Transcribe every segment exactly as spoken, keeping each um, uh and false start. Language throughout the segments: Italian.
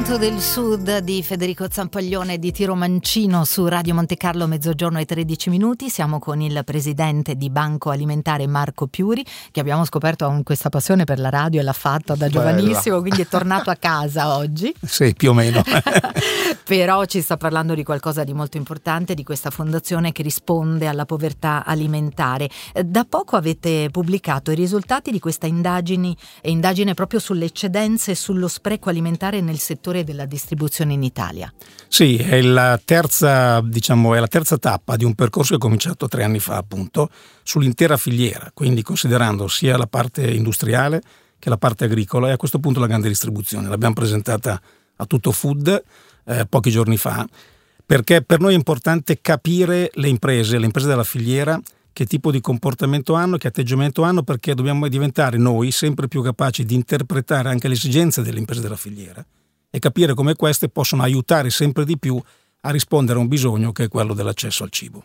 Canto del Sud di Federico Zampaglione e di Tiro Mancino su Radio Monte Carlo, mezzogiorno e tredici minuti. Siamo con il presidente di Banco Alimentare Marco Piuri, che abbiamo scoperto ha questa passione per la radio e l'ha fatta da giovanissimo, quindi è tornato a casa oggi. Sì, più o meno. Però ci sta parlando di qualcosa di molto importante, di questa fondazione che risponde alla povertà alimentare. Da poco avete pubblicato i risultati di questa indagine, indagine proprio sulle eccedenze e sullo spreco alimentare nel settore della distribuzione in Italia. Sì, è la terza, diciamo, è la terza tappa di un percorso che è cominciato tre anni fa, appunto, sull'intera filiera, quindi considerando sia la parte industriale che la parte agricola e a questo punto la grande distribuzione. L'abbiamo presentata a Tutto Food eh, pochi giorni fa, perché per noi è importante capire le imprese, le imprese della filiera, che tipo di comportamento hanno, che atteggiamento hanno, perché dobbiamo diventare noi sempre più capaci di interpretare anche le esigenze delle imprese della filiera e capire come queste possono aiutare sempre di più a rispondere a un bisogno che è quello dell'accesso al cibo.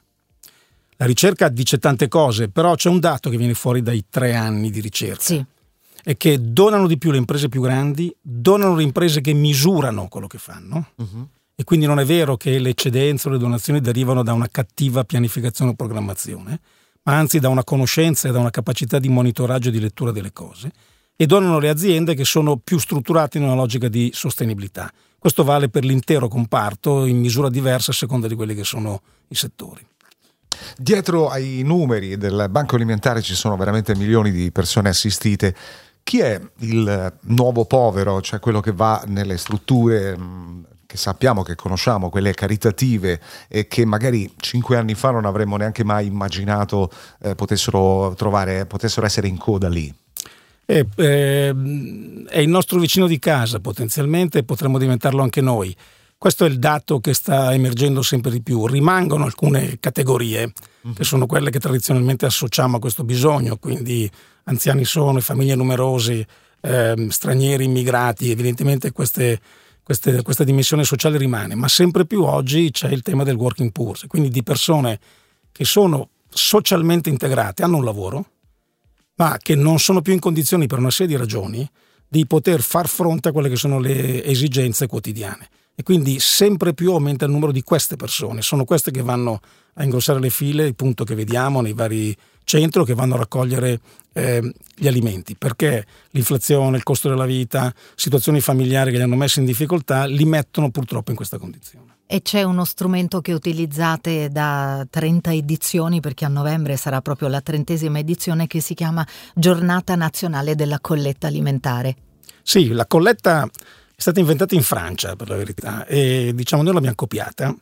La ricerca dice tante cose, però c'è un dato che viene fuori dai tre anni di ricerca. Sì. È che donano di più le imprese più grandi, donano le imprese che misurano quello che fanno, uh-huh. E quindi non è vero che le eccedenze o le donazioni derivano da una cattiva pianificazione o programmazione, ma anzi da una conoscenza e da una capacità di monitoraggio e di lettura delle cose, e donano le aziende che sono più strutturate in una logica di sostenibilità. Questo vale per l'intero comparto in misura diversa a seconda di quelli che sono i settori. Dietro ai numeri del Banco Alimentare ci sono veramente milioni di persone assistite. Chi è il nuovo povero, cioè quello che va nelle strutture che sappiamo, che conosciamo, quelle caritative e che magari cinque anni fa non avremmo neanche mai immaginato eh, potessero trovare, potessero essere in coda lì? Eh, eh, è il nostro vicino di casa potenzialmente, potremmo diventarlo anche noi. Questo è il dato che sta emergendo sempre di più. Rimangono alcune categorie mm-hmm. che sono quelle che tradizionalmente associamo a questo bisogno, quindi anziani sono, famiglie numerose, eh, stranieri, immigrati. Evidentemente queste, queste, questa dimensione sociale rimane, ma sempre più oggi c'è il tema del working poor, quindi di persone che sono socialmente integrate, hanno un lavoro, ma che non sono più in condizioni per una serie di ragioni di poter far fronte a quelle che sono le esigenze quotidiane. E quindi sempre più aumenta il numero di queste persone. Sono queste che vanno a ingrossare le file, il punto che vediamo nei vari centri, che vanno a raccogliere eh, gli alimenti, perché l'inflazione, il costo della vita, situazioni familiari che li hanno messi in difficoltà li mettono purtroppo in questa condizione. E c'è uno strumento che utilizzate da trenta edizioni, perché a novembre sarà proprio la trentesima edizione, che si chiama Giornata Nazionale della Colletta Alimentare. Sì, la colletta è stata inventata in Francia, per la verità, e diciamo noi l'abbiamo copiata.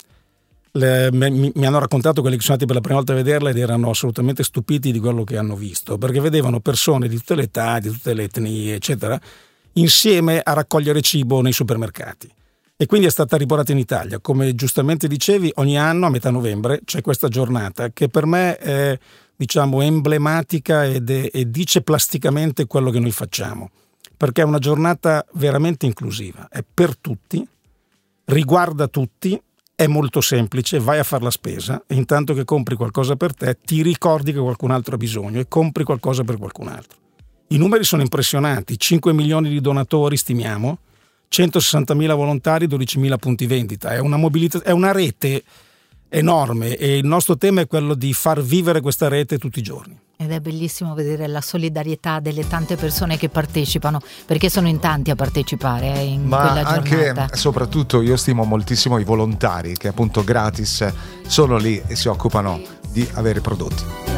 Le, mi, mi hanno raccontato quelli che sono andati per la prima volta a vederla ed erano assolutamente stupiti di quello che hanno visto, perché vedevano persone di tutte le età, di tutte le etnie, eccetera, insieme a raccogliere cibo nei supermercati. E quindi è stata riportata in Italia. Come giustamente dicevi, ogni anno a metà novembre c'è questa giornata che per me è, diciamo, emblematica ed è, e dice plasticamente quello che noi facciamo, perché è una giornata veramente inclusiva, è per tutti, riguarda tutti, è molto semplice, vai a fare la spesa e intanto che compri qualcosa per te ti ricordi che qualcun altro ha bisogno e compri qualcosa per qualcun altro. I numeri sono impressionanti, cinque milioni di donatori stimiamo, centosessantamila volontari, dodicimila punti vendita, è una mobilità, è una rete enorme e il nostro tema è quello di far vivere questa rete tutti i giorni. Ed è bellissimo vedere la solidarietà delle tante persone che partecipano, perché sono in tanti a partecipare eh, in Ma quella giornata. Anche, soprattutto, io stimo moltissimo i volontari che appunto gratis sono lì e si occupano di avere prodotti.